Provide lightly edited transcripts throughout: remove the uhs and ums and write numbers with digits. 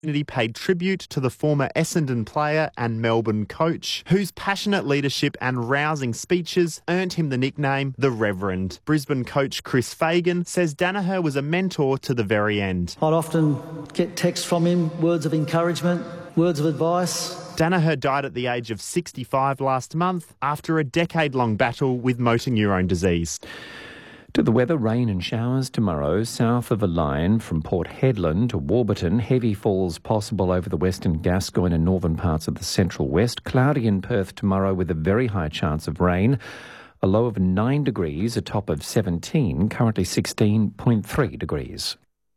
He paid tribute to the former Essendon player and Melbourne coach, whose passionate leadership and rousing speeches earned him the nickname The Reverend. Brisbane coach Chris Fagan says Daniher was a mentor to the very end. I'd often get texts from him, words of encouragement, words of advice. Daniher died at the age of 65 last month after a decade-long battle with motor neurone disease. To the weather, rain and showers tomorrow south of the line from Port Hedland to Warburton. Heavy falls possible over the western Gascoyne and northern parts of the central west. Cloudy in Perth tomorrow with a very high chance of rain. A low of 9 degrees, a top of 17, currently 16.3 degrees.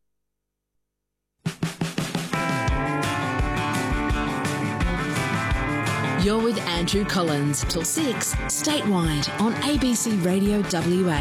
You're with Andrew Collins till 6, statewide on ABC Radio WA.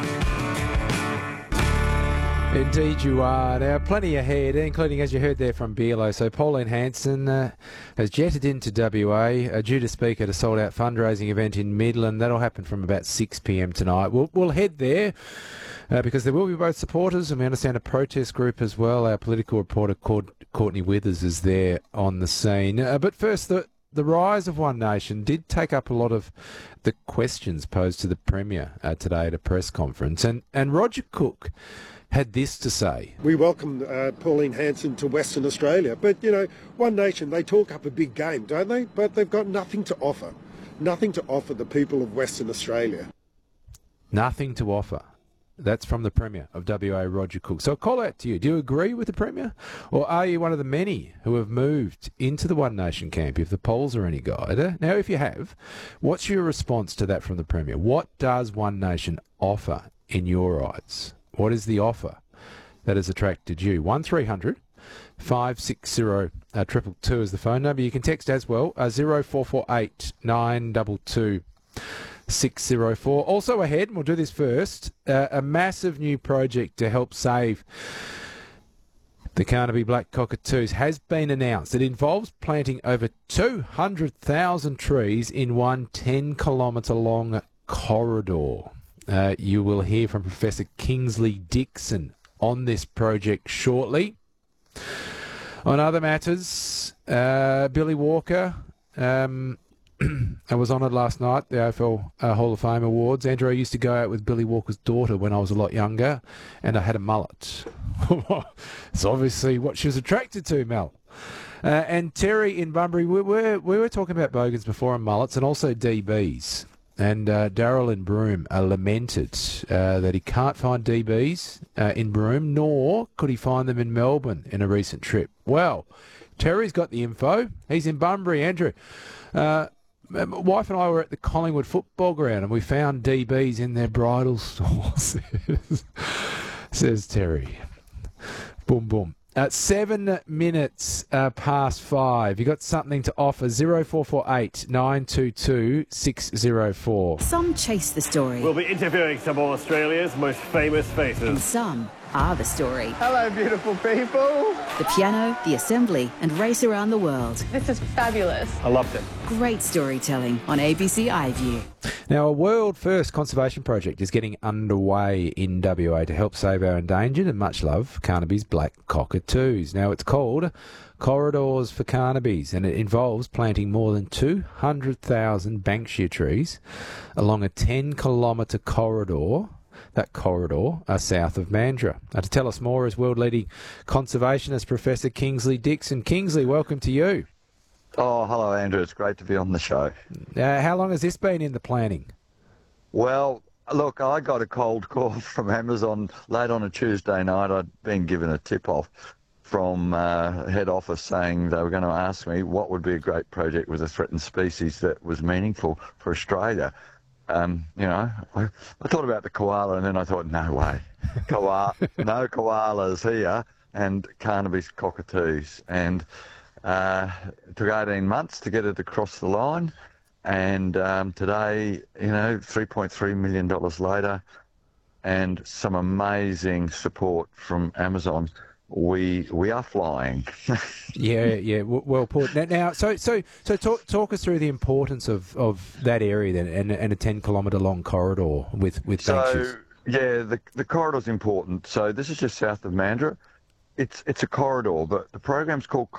Indeed you are. Now, plenty ahead, including, as you heard there from Bearlo. So Pauline Hanson has jetted into WA, due to speak at a sold-out fundraising event in Midland. That'll happen from about 6 p.m. tonight. We'll head there because there will be both supporters and we understand a protest group as well. Our political reporter, Courtney Withers, is there on the scene. But first, the rise of One Nation did take up a lot of the questions posed to the Premier today at a press conference. And Roger Cook had this to say. We welcome Pauline Hanson to Western Australia, but, you know, One Nation, they talk up a big game, don't they? But they've got nothing to offer. Nothing to offer the people of Western Australia. Nothing to offer. That's from the Premier of WA, Roger Cook. So a call out to you. Do you agree with the Premier? Or are you one of the many who have moved into the One Nation camp, if the polls are any guide? Now, if you have, what's your response to that from the Premier? What does One Nation offer in your eyes? What is the offer that has attracted you? 1300 560 222 is the phone number. You can text as well, 0448 922 604. Also ahead, and we'll do this first, a massive new project to help save the Carnaby black cockatoos has been announced. It involves planting over 200,000 trees in one 10-kilometre long corridor. You will hear from Professor Kingsley Dixon on this project shortly. On other matters, Billy Walker, I was honoured last night, the AFL Hall of Fame Awards. Andrew, I used to go out with Billy Walker's daughter when I was a lot younger, and I had a mullet. It's obviously what she was attracted to, Mel. And Terry in Bunbury, we were talking about bogans before and mullets, and also DBs. And Daryl in Broome lamented that he can't find DBs in Broome, nor could he find them in Melbourne in a recent trip. Well, Terry's got the info. He's in Bunbury, Andrew. My wife and I were at the Collingwood football ground and we found DBs in their bridal stores, says Terry. Boom, boom. 7 minutes past 5. You got something to offer? 0448 922 604. Some chase the story. We'll be interviewing some of Australia's most famous faces. And some are the story. Hello, beautiful people. The piano, the assembly, and race around the world. This is fabulous. I loved it. Great storytelling on ABC iView. Now, a world-first conservation project is getting underway in WA to help save our endangered and much-loved Carnaby's black cockatoos. Now, it's called Corridors for Carnaby's, and it involves planting more than 200,000 Banksia trees along a 10-kilometre corridor. That corridor south of Mandurah. To tell us more is world-leading conservationist Professor Kingsley Dixon. Kingsley, welcome to you. Oh, hello, Andrew. It's great to be on the show. How long has this been in the planning? Well, look, I got a cold call from Amazon late on a Tuesday night. I'd been given a tip-off from head office saying they were going to ask me what would be a great project with a threatened species that was meaningful for Australia. I thought about the koala and then I thought, no way, no koalas here, and Carnaby's cockatoos. And it took 18 months to get it across the line. And today, $3.3 million later and some amazing support from Amazon, we are flying. Yeah, well put. Now, so talk us through the importance of that area then, and a 10-kilometre long corridor with Banksia. Yeah, the corridor's important. So this is just south of Mandurah, it's a corridor, but the program's called